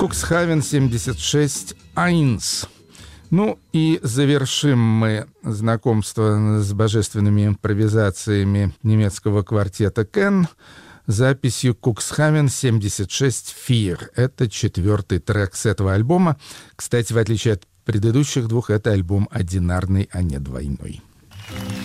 Cuxhaven 76 1. Ну и завершим мы знакомство с божественными импровизациями немецкого квартета Кен записью Cuxhaven 76 4. Это 4-й трек с этого альбома. Кстати, в отличие от предыдущих двух, это альбом одинарный, а не двойной.